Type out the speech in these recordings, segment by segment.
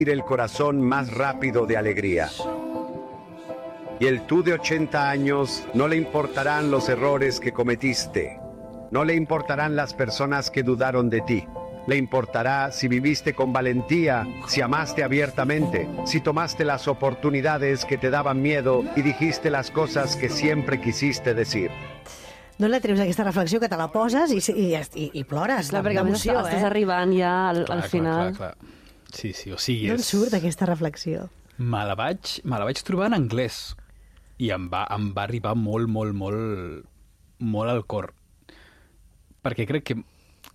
el corazón más rápido de alegría. Y el tú de 80 años no le importarán los errores que cometiste. No le importarán las personas que dudaron de ti. Le importará si viviste con valentía, si amaste abiertamente, si tomaste las oportunidades que te daban miedo y dijiste las cosas que siempre quisiste decir. No la treus aquesta reflexió, que te la poses i plores d'emoció, Estàs arribant ja al final. Clar. Sí, o sigui... D'on surt aquesta reflexió? Me la vaig trobar en anglès i em va arribar molt al cor. Perquè crec que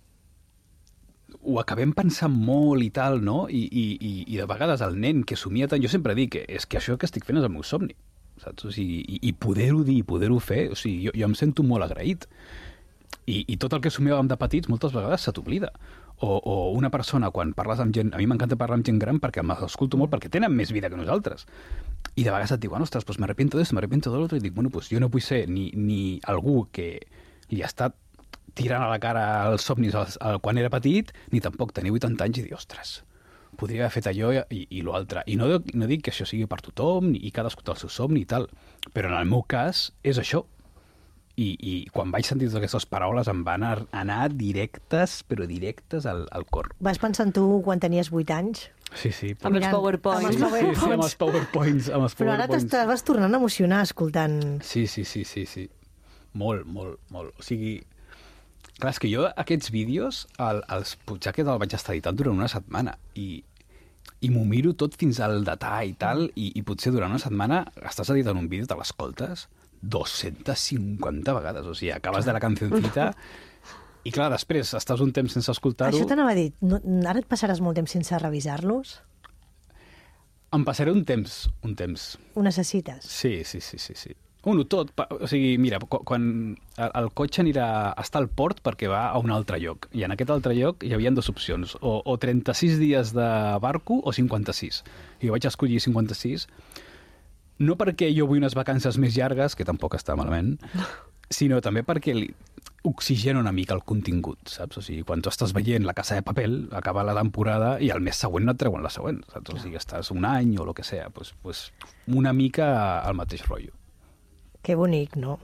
ho acabem pensant molt i tal, no? I de vegades el nen que somia tant... Jo sempre dic que és que això que estic fent és el meu somni, saps? O sigui, i poder-ho dir, poder-ho fer, o sigui, jo em sento molt agraït. I tot el que somiàvem de petits moltes vegades se t'oblida. O una persona, quan parles amb gent... A mi m'encanta parlar amb gent gran perquè m'escolto molt, perquè tenen més vida que nosaltres. I de vegades et diuen, ostres, pues me arrepiento d'esto, me arrepiento de l'altre, i dic, bueno, pues jo no vull ser ni algú que li ha estat tirant a la cara els somnis quan era petit, ni tampoc tenir 80 anys i dir, ostres, podria haver fet allò i l'altre. I no dic que això sigui per tothom, i cadascú té el seu somni i tal, però en el meu cas és això. I quan vaig sentir totes aquestes paraules em van anar directes, però directes al cor. Vas pensar en tu quan tenies 8 anys? Sí. Amb els PowerPoints. Sí, amb els PowerPoints. Però ara t'estaves tornant a emocionar escoltant... Sí. Molt. O sigui, clar, és que jo aquests vídeos, els Puigjaques el vaig estar editant durant una setmana i m'ho miro tot fins al detall i tal, i potser durant una setmana estàs editant un vídeo, te l'escoltes 250 vegades, o sigui, acabes de la cancioncita i clar, després estàs un temps sense escoltar-ho. Això t'anava a dir, ara et passaràs molt temps sense revisar-los? Em passaré un temps. Ho necessites? Sí. Bueno, tot. O sigui, mira, quan el cotxe està al port perquè va a un altre lloc, i en aquest altre lloc hi havia 2 opcions, o 36 dies de barco o 56. I jo vaig escollir 56, no perquè jo vull unes vacances més llargues, que tampoc està malament, sinó també perquè oxigena una mica el contingut, saps? O sigui, quan tu estàs veient La Casa de Papel, acaba la temporada i el mes següent no et treuen la següent, saps? O sigui, estàs un any o el que sea, pues una mica al mateix rotllo. Que bonic, no?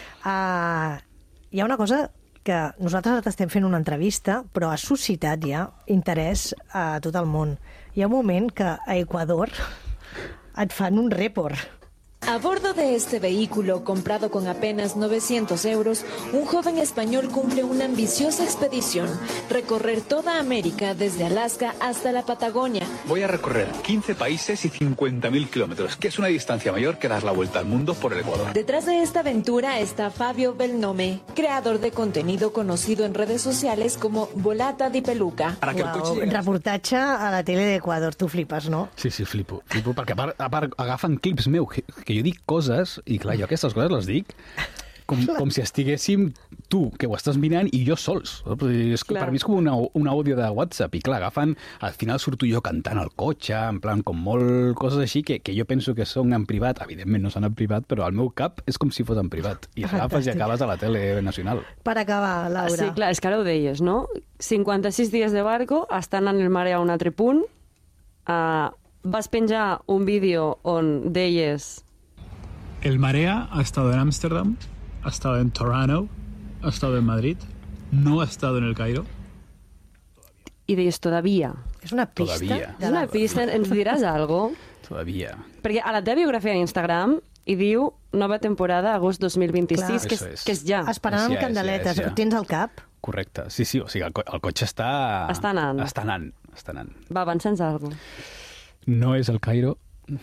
Hi ha una cosa que nosaltres ara estem fent una entrevista, però ha suscitat ja interès a tot el món. Hi ha un moment que a Ecuador et fan un report. A bordo de este vehículo, comprado con apenas 900 euros, un joven español cumple una ambiciosa expedición, recorrer toda América desde Alaska hasta la Patagonia. Voy a recorrer 15 países y 50.000 kilómetros, que es una distancia mayor que dar la vuelta al mundo por el Ecuador. Detrás de esta aventura está Fabio Belnome, creador de contenido conocido en redes sociales como Volata di Peluca. Reportatge a la tele d'Equador, tu flipes, no? Sí, flipo, perquè a part agafen clips meus que jo dic coses, i clar, jo aquestes coses les dic com si estiguéssim tu, que ho estàs mirant, i jo sols. És que per mi és com un àudio de WhatsApp, i clar, agafen, al final surto jo cantant al cotxe, en plan, com molt coses així, que jo penso que són en privat, evidentment no són en privat, però al meu cap és com si fos en privat, i agafes i acabes a la tele nacional. Per acabar, Laura. Sí, clar, és que ara ho deies, no? 56 dies de barco, estan en el mare a un altre punt, vas penjar un vídeo on deies... El Marea ha estado en Ámsterdam, ha estado en Toronto, ha estado en Madrid, no ha estado en el Cairo. I deies, todavía. És una pista. Todavía. És una pista, ens diràs alguna cosa? Todavía. Perquè a la teva biografia a Instagram hi diu nova temporada, agost 2026, que és ja. Esperant amb candeletes. Ho tens al cap? Correcte. Sí, o sigui, el cotxe està... Està anant. Està anant. Va, avança'ns alguna cosa. No és el Cairo.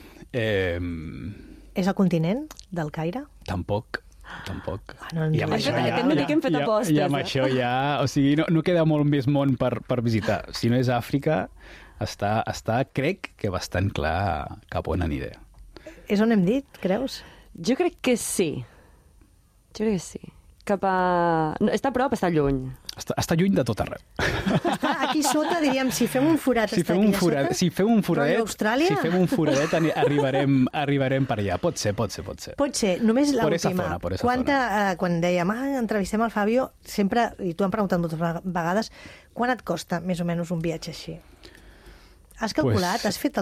És el continent del Caire? Tampoc. I amb això ja, o sigui, no queda molt més món per visitar. Si no és Àfrica, està, crec que bastant clar cap on aniré. És on hem dit, creus? Jo crec que sí. Cap a... No, està a prop, està lluny. Està lluny de tot arreu. Aquí sota, diríem, si fem un forat... Si fem un foradet, arribarem per allà. Pot ser. Pot ser, només l'última. Quan dèiem, entrevistem el Fabio, sempre, i tu em preguntat moltes vegades, quan et costa més o menys un viatge així? Has calculat? Pues- Has fet